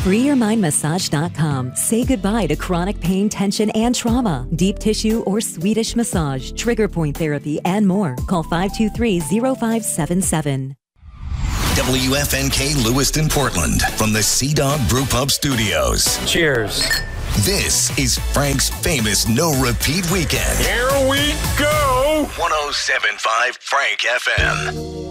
FreeYourMindMassage.com. Say goodbye to chronic pain, tension, and trauma. Deep tissue or Swedish massage, trigger point therapy, and more. Call 523-0577. WFNK Lewiston, Portland, from the Sea Dog Brew Pub Studios. Cheers. This is Frank's famous no-repeat weekend. Here we go. 107.5 Frank FM.